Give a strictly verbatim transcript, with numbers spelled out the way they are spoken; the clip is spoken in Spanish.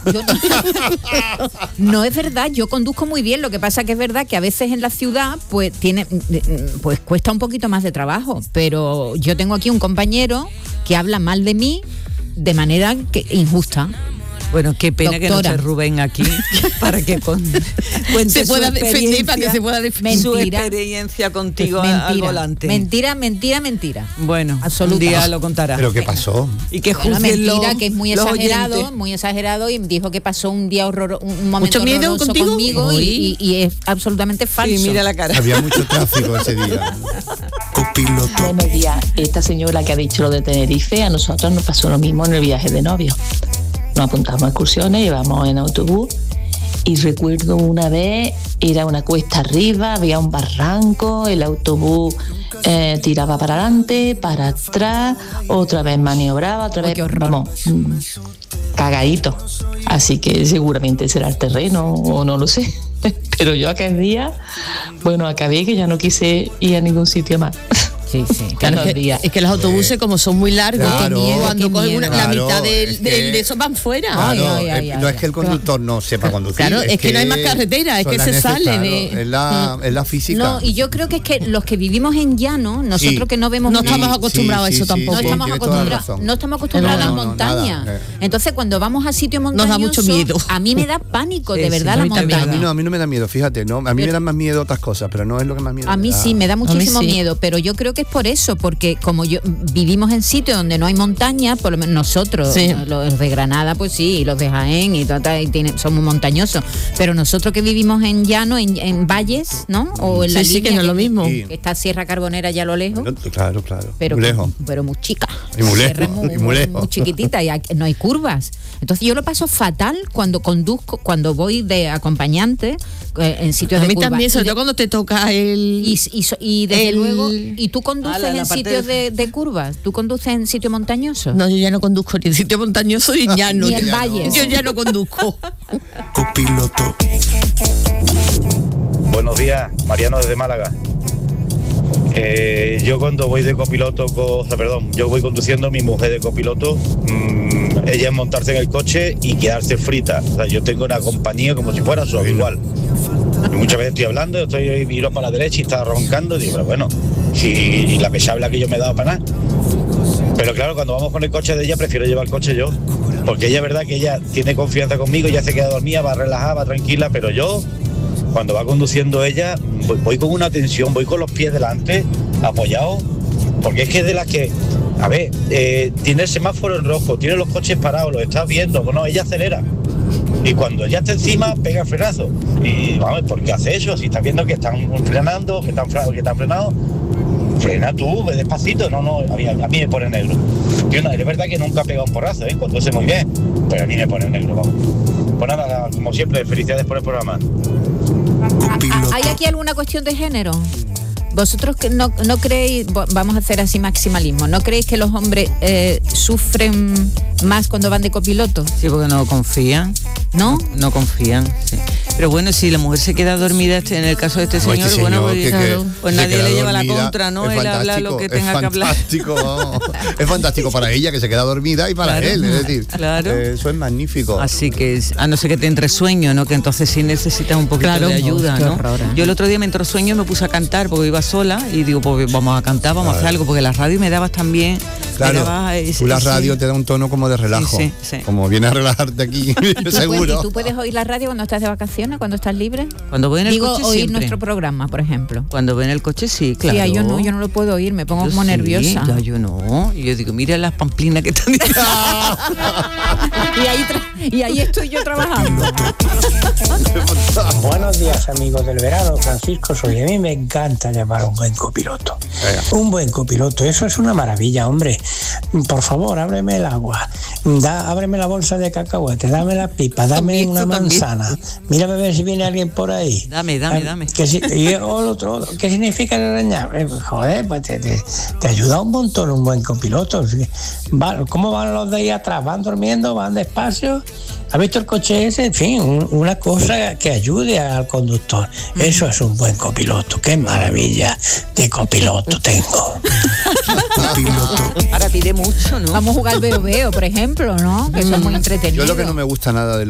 yo no, no es verdad, yo conduzco muy bien, lo que pasa que es verdad que a veces en la ciudad pues tiene pues cuesta un poquito más de trabajo, pero yo tengo aquí un compañero que habla mal de mí de manera que injusta. Bueno, qué pena Doctora. Que no esté Rubén aquí para que con, cuente se pueda su defender, para que se pueda defender su experiencia contigo mentira, al volante. Mentira, mentira, mentira. Bueno, absoluto. Un día lo contará. ¿Pero qué pasó? Y que bueno, mentira, lo, que es muy exagerado, oyentes. muy exagerado y dijo que pasó un día horroroso, un momento ¿Mucho miedo horroroso contigo? conmigo y, y, y es absolutamente falso. Sí, mira la cara. Había mucho tráfico ese día. Copiloto. Buenos días. Esta señora que ha dicho lo de Tenerife, a nosotros nos pasó lo mismo en el viaje de novio. Nos apuntamos a excursiones, íbamos en autobús y recuerdo una vez, era una cuesta arriba, había un barranco, el autobús eh, tiraba para adelante, para atrás, otra vez maniobraba, otra vez, vamos, mmm, cagadito. Así que seguramente será el terreno o no lo sé. Pero yo aquel día, bueno, acabé que ya no quise ir a ningún sitio más. Sí, sí. Claro, es, que, es que los autobuses, como son muy largos, claro, miedo, cuando cogen una, claro, la mitad de, es que, de, de esos van fuera. Claro, ay, ay, ay, no ay, es que el conductor no sepa conducir. Claro, es, es que, que no hay más carretera, es que se sale claro, de... Es la, es la física. No, y yo creo que es que los que vivimos en llano, nosotros sí. que no vemos... No una... estamos acostumbrados sí, sí, a eso sí, tampoco. No estamos, acostumbrados, no estamos acostumbrados no, no, a las montañas. No, entonces, cuando vamos a sitios montañosos... Nos da mucho miedo. A mí me da pánico, de sí, verdad, sí, la a montaña. A mí, no, a mí no me da miedo, fíjate, ¿no? A mí pero, me dan más miedo otras cosas, pero no es lo que más miedo A mí me da. sí, me da muchísimo sí. miedo, pero yo creo que es por eso, porque como yo vivimos en sitios donde no hay montaña, por lo menos nosotros, sí. los de Granada, pues sí, y los de Jaén, y, toda, y tiene, somos montañosos, pero nosotros que vivimos en llano, en, en valles, ¿no? O en sí, la sí, línea, que no es lo mismo. Que, que está Sierra Carbonera ya a lo lejos. Claro, claro. Pero muy lejos. Pero muy chica. Y muy lejos. Muy, y muy, lejos. muy chiquitita, y no hay curvas. Entonces yo lo paso fatal cuando conduzco, cuando voy de acompañante eh, en sitios a de mí curvas. también, sobre todo cuando te toca el... Y, y, y desde el... luego, ¿y tú conduces la, la en sitios de, de curvas? ¿Tú conduces en sitios montañosos? No, yo ya no conduzco ni en sitio montañoso ni en llano. Ni en valles. Yo ya no conduzco. Copiloto. Buenos días, Mariano desde Málaga. Eh, yo cuando voy de copiloto, co, o sea, perdón, yo voy conduciendo, mi mujer de copiloto, mmm, ella es montarse en el coche y quedarse frita. O sea, yo tengo una compañía como si fuera solo, igual. Y muchas veces estoy hablando, estoy miro para la derecha y está roncando, y digo, pero bueno, si la pesabla que yo me he dado para nada. Pero claro, cuando vamos con el coche de ella, prefiero llevar el coche yo, porque ella es verdad que ella tiene confianza conmigo, ya se queda dormida, va relajada, va tranquila, pero yo, cuando va conduciendo ella, voy, voy con una tensión, voy con los pies delante, apoyado, porque es que es de las que, a ver, eh, tiene el semáforo en rojo, tiene los coches parados, los estás viendo, bueno, ella acelera. Y cuando ella está encima, pega el frenazo. Y vamos, ¿por qué hace eso? Si estás viendo que están frenando, que están, que están frenados, frena tú, ve despacito. No, no, a mí, a mí me pone negro. Yo no, es verdad que nunca he pegado un porrazo, ¿eh? Cuando sé muy bien, pero a mí me pone negro, vamos. Pues nada, como siempre, felicidades por el programa. ¿Hay aquí alguna cuestión de género? Vosotros que no, no creéis, vamos a hacer así maximalismo, ¿no creéis que los hombres eh, sufren más cuando van de copiloto? Sí, porque no confían. ¿No? No, no confían, sí. Pero bueno, si la mujer se queda dormida, en el caso de este señor, este bueno, señor pues, que, claro, pues nadie le lleva la contra, ¿no? Él habla lo que tenga que hablar. Vamos. Es fantástico para ella, que se queda dormida, y para claro, él, es decir, claro. eh, eso es magnífico. Así que, a no ser que te entre sueño, ¿no? Que entonces sí necesitas un poquito claro, de ayuda, no, ¿no? Horror, ¿eh? Yo el otro día me entró sueño y me puse a cantar porque iba sola y digo, pues vamos a cantar, vamos claro. a hacer algo, porque la radio me dabas también. Claro, daba ese, tú la ese... radio te da un tono como de relajo, sí, sí, sí. como viene a relajarte aquí, seguro. ¿Y tú puedes oír la radio cuando estás de vacaciones, cuando estás libre? Cuando voy en el Digo, coche oír siempre. nuestro programa, por ejemplo. Cuando voy en el coche sí, claro. Sí, yo no, yo no lo puedo oír, me pongo yo como sí, nerviosa. Ya, yo no. Y yo digo, mira las pamplinas que están diciendo. y, ahí tra- y ahí estoy yo trabajando. Buenos días, amigos del verano. Francisco soy. A mí me encanta llamar a un buen copiloto. Un buen copiloto, eso es una maravilla, hombre. Por favor, ábreme el agua, da, ábreme la bolsa de cacahuete, dame la pipa, dame también, una manzana. También. Mírame a ver si viene alguien por ahí. Dame, dame, dame. ¿Qué, y, o lo otro, ¿qué significa arañar? Eh, joder, pues te, te, te ayuda un montón un buen copiloto. ¿Cómo van los de ahí atrás? ¿Van durmiendo? ¿Van despacio? ¿Ha visto el coche ese? En fin, un, una cosa que ayude al conductor. Eso es un buen copiloto. ¡Qué maravilla de copiloto tengo! Copiloto. Ahora pide mucho, ¿no? Vamos a jugar veo veo, por ejemplo, ¿no? Que son muy entretenidos. Yo lo que no me gusta nada de